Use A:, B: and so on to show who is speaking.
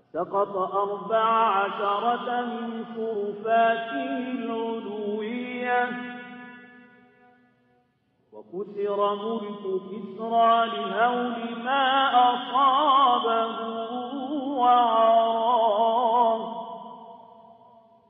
A: سقط 14 من شرفاته العلوية وكسر ملك كسرى لهول ما أصاب